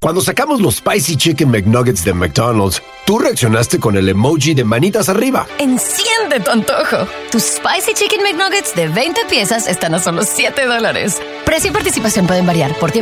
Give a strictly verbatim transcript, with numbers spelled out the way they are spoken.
Cuando sacamos los Spicy Chicken McNuggets de McDonald's, tú reaccionaste con el emoji de manitas arriba. Enciende tu antojo. Tus Spicy Chicken McNuggets de veinte piezas están a solo siete dólares. Precio y participación pueden variar. Por tiempo